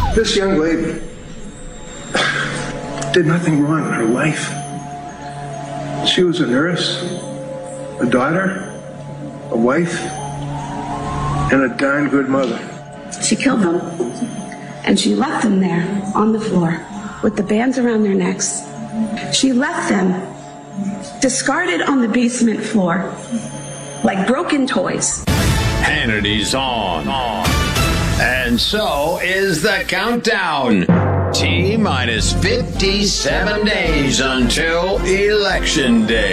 This young lady did nothing wrong in her life. She was a nurse, a daughter, a wife, and a darn good mother. She killed them, and she left them there on the floor with the bands around their necks. She left them discarded on the basement floor like broken toys. Hannity's on. And so is the countdown. T-minus 57 days until Election Day.